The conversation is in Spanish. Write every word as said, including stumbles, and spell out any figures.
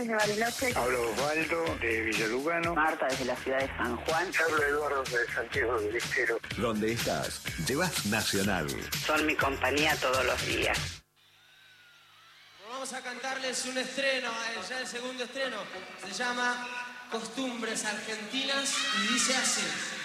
de Bariloche. Hablo Osvaldo de Villalugano. Marta desde la ciudad de San Juan. Hablo Eduardo de Santiago del Estero. Donde estás, llevas Nacional. Son mi compañía todos los días. Vamos a cantarles un estreno, ya el segundo estreno. Se llama Costumbres Argentinas y dice así.